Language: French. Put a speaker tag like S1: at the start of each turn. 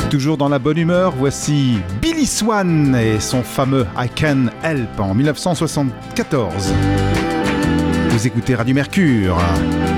S1: Toujours dans la bonne humeur, voici Billy Swan et son fameux I Can Help en 1974. Vous écoutez Radio Mercure.